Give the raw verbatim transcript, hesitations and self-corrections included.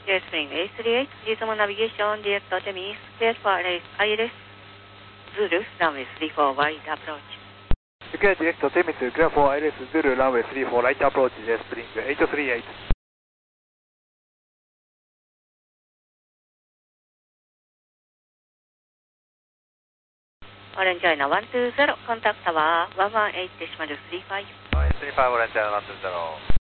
J S Spring A three eight, Gizmo Navigation, direct Artemis, clear for I L S, Zulu, runway three four, wide approach. Declare direct Artemis, clear for I L S, Zulu, runway three four, right approach, J S Spring eight three eight. Orange China one two zero, contact tower one one eight decimal three five. one eight three five, Orange China one two zero.